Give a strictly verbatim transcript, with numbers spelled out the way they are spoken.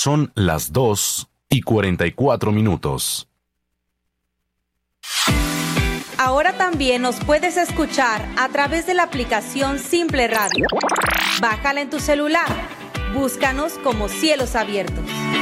Son las dos y cuarenta y cuatro minutos. Ahora también nos puedes escuchar a través de la aplicación Simple Radio. Bájala en tu celular. Búscanos como Cielos Abiertos.